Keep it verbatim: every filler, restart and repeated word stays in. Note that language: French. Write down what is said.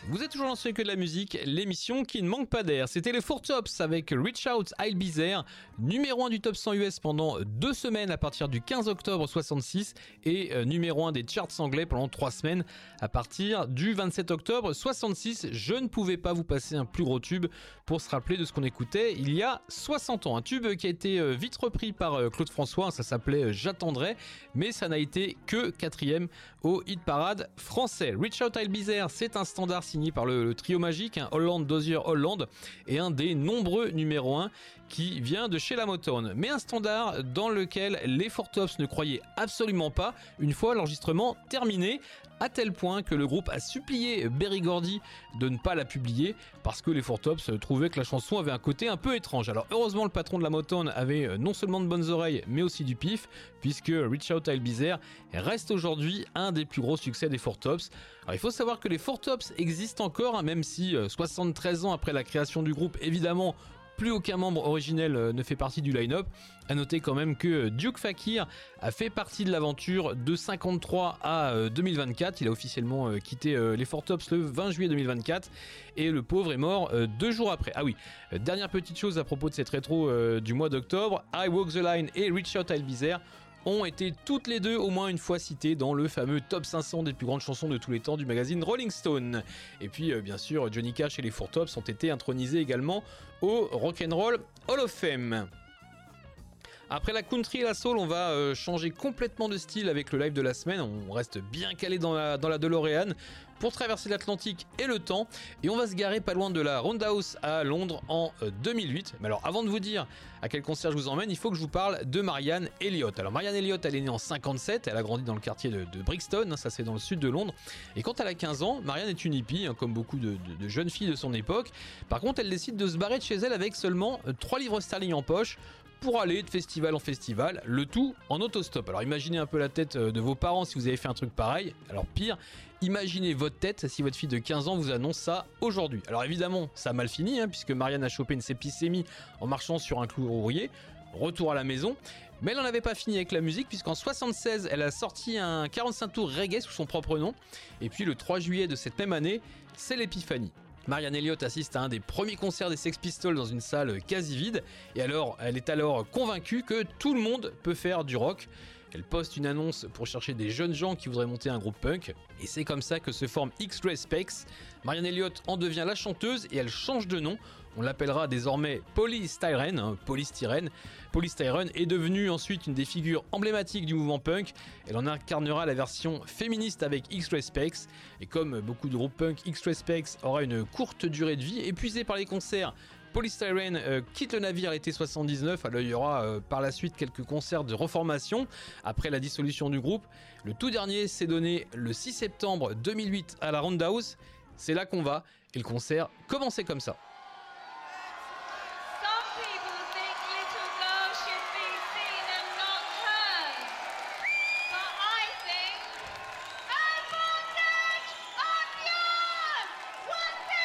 Vous êtes toujours dans ce que de la musique, l'émission qui ne manque pas d'air. C'était les Four Tops avec Reach Out, I'll Be There, numéro un du top cent U S pendant deux semaines à partir du quinze octobre soixante-six et euh, numéro un des charts anglais pendant trois semaines à partir du vingt-sept octobre soixante-six. Je ne pouvais pas vous passer un plus gros tube pour se rappeler de ce qu'on écoutait il y a soixante ans. Un tube qui a été euh, vite repris par euh, Claude François, ça s'appelait euh, J'attendrai, mais ça n'a été que quatrième au hit parade français. Reach Out, I'll Be There, c'est un standard signé par le, le trio magique, hein, Holland, Dozier, Holland, et un des nombreux numéro un qui vient de chez la Motown. Mais un standard dans lequel les Four Tops ne croyaient absolument pas une fois l'enregistrement terminé, à tel point que le groupe a supplié Berry Gordy de ne pas la publier parce que les Four Tops trouvaient que la chanson avait un côté un peu étrange. Alors heureusement le patron de la Motown avait non seulement de bonnes oreilles mais aussi du pif, puisque Reach Out, I'll Be There reste aujourd'hui un des plus gros succès des Four Tops. Alors il faut savoir que les Four Tops existent encore, hein, même si soixante-treize ans après la création du groupe, évidemment plus aucun membre originel ne fait partie du line-up. À noter quand même que Duke Fakir a fait partie de l'aventure de cinquante-trois à deux mille vingt-quatre. Il a officiellement quitté les Four Tops le vingt juillet deux mille vingt-quatre et le pauvre est mort deux jours après. Ah oui, dernière petite chose à propos de cette rétro du mois d'octobre, I Walk the Line et Reach Out, I'll Be There ont été toutes les deux au moins une fois citées dans le fameux top cinq cents des plus grandes chansons de tous les temps du magazine Rolling Stone. Et puis euh, bien sûr Johnny Cash et les Four Tops ont été intronisés également au Rock'n'Roll Hall of Fame. Après la country et la soul, on va euh, changer complètement de style avec le live de la semaine. On reste bien calé dans la, dans la DeLorean pour traverser l'Atlantique et le temps. Et on va se garer pas loin de la Roundhouse à Londres en euh, deux mille huit. Mais alors avant de vous dire à quel concert je vous emmène, il faut que je vous parle de Marianne Elliott. Alors Marianne Elliott, elle est née en cinquante-sept, elle a grandi dans le quartier de, de Brixton, hein, ça c'est dans le sud de Londres. Et quand elle a quinze ans, Marianne est une hippie, hein, comme beaucoup de, de, de jeunes filles de son époque. Par contre, elle décide de se barrer de chez elle avec seulement euh, trois livres sterling en poche, pour aller de festival en festival, le tout en autostop. Alors imaginez un peu la tête de vos parents si vous avez fait un truc pareil. Alors pire, imaginez votre tête si votre fille de quinze ans vous annonce ça aujourd'hui. Alors évidemment, ça a mal fini, hein, puisque Marianne a chopé une septicémie en marchant sur un clou rouillé. Retour à la maison. Mais elle n'en avait pas fini avec la musique, puisqu'en soixante-seize, elle a sorti un quarante-cinq tours reggae sous son propre nom. Et puis le trois juillet de cette même année, c'est l'épiphanie. Marianne Elliott assiste à un des premiers concerts des Sex Pistols dans une salle quasi vide, et alors elle est alors convaincue que tout le monde peut faire du rock. Elle poste une annonce pour chercher des jeunes gens qui voudraient monter un groupe punk, et c'est comme ça que se forme X-Ray Spex. Marianne Elliott en devient la chanteuse et elle change de nom. On l'appellera désormais Polystyrene, hein, Polystyrene. Polystyrene est devenue ensuite une des figures emblématiques du mouvement punk. Elle en incarnera la version féministe avec X-Ray Spex. Et comme beaucoup de groupes punk, X-Ray Spex aura une courte durée de vie, épuisée par les concerts. Polystyrene euh, quitte le navire l'été soixante-dix-neuf, alors il y aura euh, par la suite quelques concerts de reformation après la dissolution du groupe. Le tout dernier s'est donné le six septembre deux mille huit à la Roundhouse. C'est là qu'on va et le concert commençait comme ça.